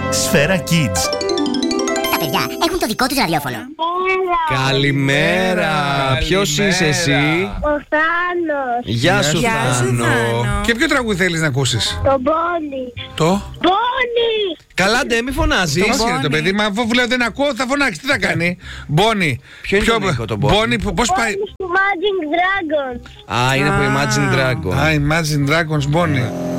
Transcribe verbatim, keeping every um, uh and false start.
Σφαίρα Kids. Τα παιδιά έχουν το δικό τους ραδιόφωνο. Καλημέρα. Ποιος είσαι εσύ? Ο Θάνος. Γεια σου, Γεια σου, Θάνο. Θάνο. Και ποιο τραγούδι θέλεις να ακούσεις? Το Μπόνι. Το? Μπόνι. Καλά, ντε, μη φωνάζεις. Πώς είναι το παιδί, μα αφού λέω δεν ακούω θα φωνάξει, τι θα κάνει? Μπόνι. Ποιο είναι το Νίκο, το Μπόνι? Μπόνι, πώς πάει? Μπόνι του Magic Dragon. Α, είναι από Imagine Dragon. Α, Imagine Dragons, Μπόνι.